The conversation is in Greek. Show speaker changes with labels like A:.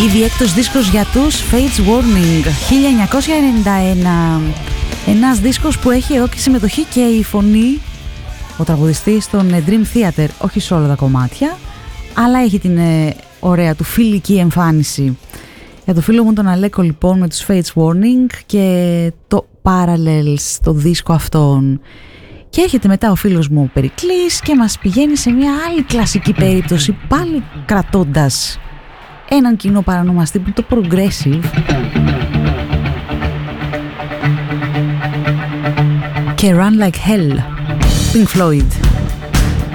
A: Ήδη έκτος δίσκος για τους Fates Warning, 1991. Ένας δίσκος που έχει εδώ και συμμετοχή και η φωνή, ο τραγουδιστής των Dream Theater, όχι σε όλα τα κομμάτια, αλλά έχει την ωραία του φιλική εμφάνιση. Για το φίλο μου τον Αλέκο λοιπόν με τους Fates Warning και το Parallels, το δίσκο αυτόν. Και έρχεται μετά ο φίλος μου ο Περικλής και μας πηγαίνει σε μια άλλη κλασική περίπτωση, πάλι κρατώντας έναν κοινό παρανομαστή που είναι το Progressive και Run Like Hell, Pink Floyd.